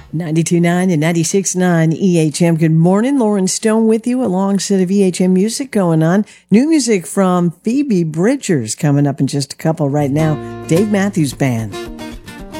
92.9 and 96.9 EHM. Good morning. Lauren Stone with you. A long set of EHM music going on. New music from Phoebe Bridgers coming up in just a couple right now. Dave Matthews Band.